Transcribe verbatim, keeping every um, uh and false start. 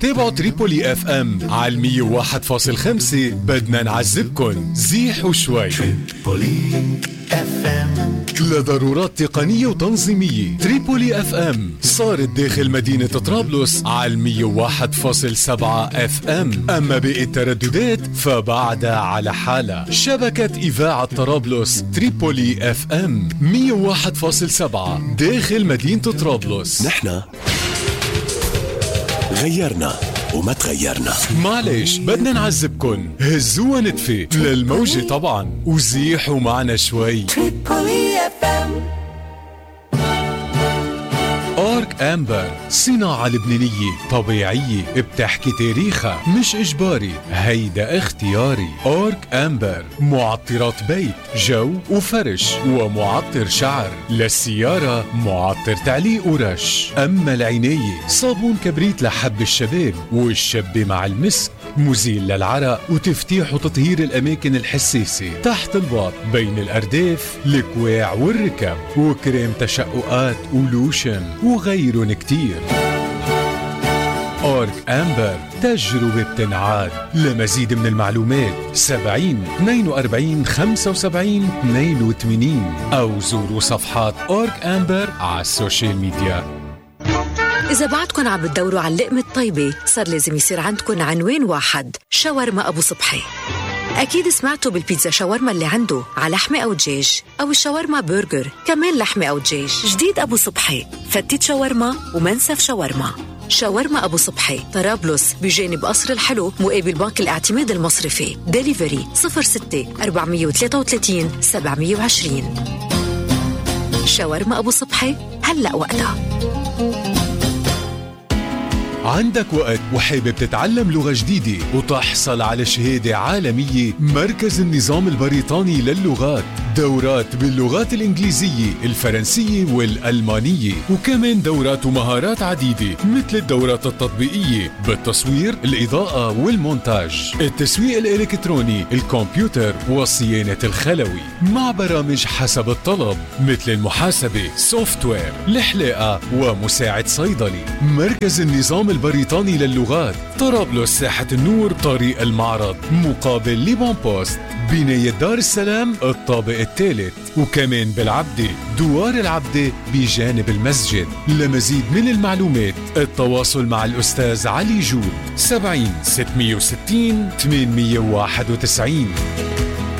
تابعوا تريبولي اف ام على المية وواحد فاصل خمسة. بدنا نعذبكن زيحوا شوي. تريبولي اف ام لضرورات تقنية وتنظيمية. تريبولي اف ام صارت داخل مدينة طرابلس على المية وواحد فاصل سبعة اف ام، اما باقي الترددات فبعدها على حالها. شبكة اذاعة طرابلس تريبولي اف ام مية وواحد فاصل سبعة داخل مدينة طرابلس. نحن غيرنا وما تغيرنا. معلش بدنا نعذبكن، هزوها نتفة للموجة طبعا وزيحوا معنا شوي. أورك أمبر صناعة لبنانية طبيعية بتحكي تاريخها مش إجباري، هيدا اختياري. أورك أمبر معطرات بيت، جو وفرش ومعطر شعر، للسيارة معطر تعليق ورش. أما العناية صابون كبريت لحب الشباب والشبة مع المسك، مزيل للعرق وتفتيح وتطهير الأماكن الحساسة تحت الباط بين الأرداف الكواع والركب، وكريم تشققات ولوشن وغيرن كتير. أورك أمبر تجربة بتنعاد. لمزيد من المعلومات سبعين اثنين وأربعين خمسة وسبعين اثنين وثمانين أو زوروا صفحات أورك أمبر على السوشيال ميديا. إذا بعدكن عم بتدوروا على اللقمة الطيبة صار لازم يصير عندكن عنوان واحد، شاورما أبو صبحي. أكيد سمعتوا بالبيتزا شاورما اللي عنده على لحمة أو دجاج، أو الشاورما برجر كمان لحمة أو دجاج. جديد أبو صبحي فتة شاورما ومنسف شاورما. شاورما أبو صبحي طرابلس بجانب قصر الحلو مقابل بنك الاعتماد المصرفي. ديليفري صفر ستة أربعمية وثلاثة وثلاثين سبعمية وعشرين. شاورما أبو صبحي هلأ وقتها. عندك وقت وحابب تتعلم لغة جديدة وتحصل على شهادة عالمية؟ مركز النظام البريطاني للغات دورات باللغات الإنجليزية الفرنسية والألمانية، وكمان دورات ومهارات عديدة مثل الدورات التطبيقية بالتصوير، الإضاءة والمونتاج، التسويق الإلكتروني، الكمبيوتر والصيانة الخلوي، مع برامج حسب الطلب مثل المحاسبة، سوفتوير، الحلاقة ومساعد صيدلي. مركز النظام البريطاني للغات طرابلس ساحة النور طريق المعرض مقابل ليبون بوست بناية دار السلام الطابق الثالث، وكمان بالعبدة دوار العبدة بجانب المسجد. لمزيد من المعلومات التواصل مع الأستاذ علي جود سبعين ستمية وستين ثمانمية وواحد وتسعين.